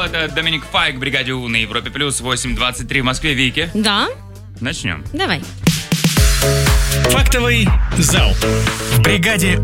это Доминик Файк в бригаде У на Европе Плюс, 8:23 в Москве. Вики, Да, начнем. давай. Фактовый зал в бригаде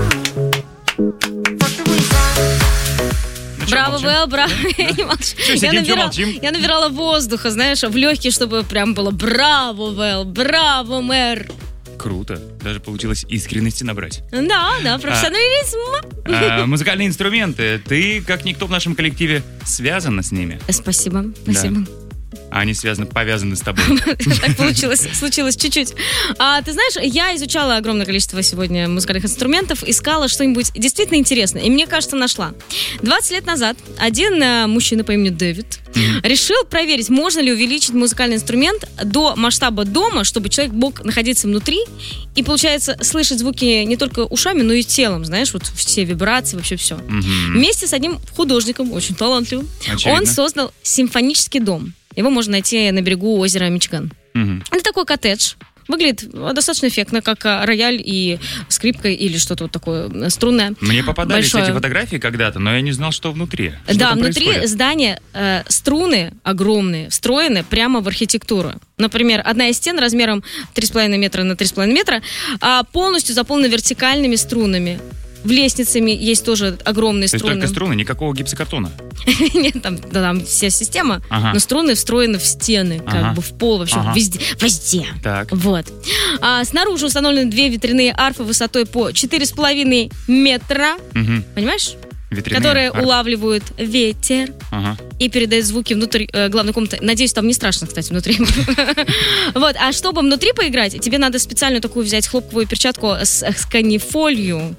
Браво, Вэл, браво. Я не молчу. Что, сидим, что молчим? Я набирала воздуха, знаешь, в легкие, чтобы прям было браво, Вэл, браво, мэр. Круто. Даже получилось искренности набрать. Да, профессионализм. Музыкальные инструменты. Ты, как никто в нашем коллективе, связана с ними. Спасибо. А они повязаны с тобой. Так случилось чуть-чуть. Ты знаешь, я изучала огромное количество сегодня музыкальных инструментов, искала что-нибудь действительно интересное, и мне кажется, нашла. 20 лет назад один мужчина по имени Дэвид решил проверить, можно ли увеличить музыкальный инструмент до масштаба дома, чтобы человек мог находиться внутри и, получается, слышать звуки не только ушами, но и телом, знаешь, вот все вибрации, вообще все. Вместе с одним художником, очень талантливым, он создал симфонический дом. Его можно найти на берегу озера Мичиган. Это такой коттедж. Выглядит достаточно эффектно, как рояль и скрипка или что-то вот такое струнное. Мне попадались большое. эти фотографии когда-то, но я не знал, что внутри. Да, внутри здания струны огромные, встроены прямо в архитектуру. Например, одна из стен размером 3,5 метра на 3,5 метра полностью заполнена вертикальными струнами. В лестницами есть тоже огромные струны. То есть только струны, никакого гипсокартона? Нет, там вся система, но струны встроены в стены, как бы в пол, вообще везде. Так. Вот. Снаружи установлены 2 ветряные арфы высотой по 4,5 метра. Понимаешь? Которые улавливают ветер и передают звуки внутрь главной комнаты. Надеюсь, там не страшно, кстати, внутри. Вот. А чтобы внутри поиграть, тебе надо специальную такую взять хлопковую перчатку с канифолью.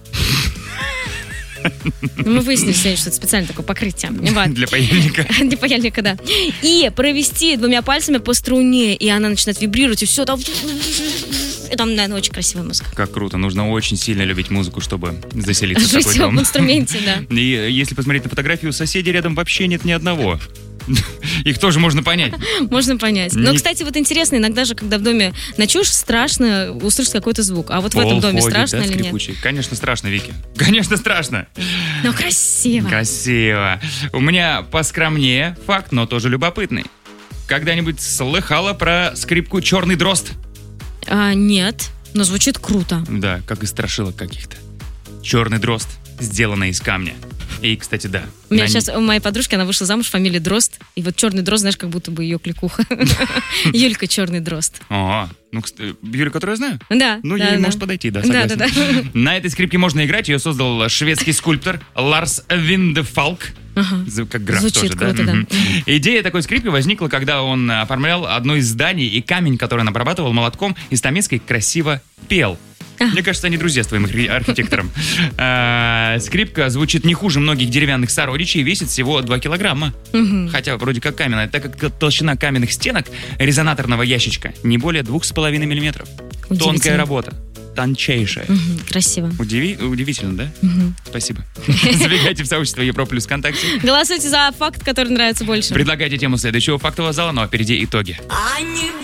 Мы выяснили, что это специально такое покрытие. Для паяльника. Для паяльника, да. И провести 2 пальцами по струне, и она начинает вибрировать, и все там... И там, наверное, очень красивая музыка. Как круто. Нужно очень сильно любить музыку, чтобы заселиться в такой дом. Жить в инструменте, да. И если посмотреть на фотографию, соседей рядом вообще нет ни одного. Их тоже можно понять. Можно понять. Но, кстати, вот интересно, иногда же, когда в доме ночуешь, страшно услышать какой-то звук. А вот в этом доме страшно или нет? Конечно, страшно, Вики. Конечно, страшно. Но красиво. Красиво. У меня поскромнее факт, но тоже любопытный. Когда-нибудь слыхала про скрипку «Черный дрозд»? Нет, но звучит круто. Да, как из страшилок каких-то. «Черный дрозд», сделано из камня. И, кстати, да. У меня сейчас, у моей подружки, она вышла замуж, фамилия Дрозд. И вот «Черный дрозд», знаешь, как будто бы ее кликуха. Юлька «Черный дрозд». Ну, Юля, которую я знаю? Да. Ну, ей может подойти, да, согласен. Да. На этой скрипке можно играть. Ее создал шведский скульптор Ларс Виндефалк. Как граф звучит тоже, круто, да? да. Идея такой скрипки возникла, когда он оформлял одно из зданий, и камень, который он обрабатывал молотком из Томецкой, красиво пел. Мне кажется, они друзья с твоим архитектором. Скрипка звучит не хуже многих деревянных сородичей и весит всего 2 килограмма. Хотя вроде как каменная, так как толщина каменных стенок резонаторного ящичка не более 2,5 миллиметров. Тонкая работа. Тончайшая. Красиво. Удивительно, да? Спасибо. Забегайте в сообщество Европа Плюс ВКонтакте. Голосуйте за факт, который нравится больше. Предлагайте тему следующего фактового зала, но впереди итоги.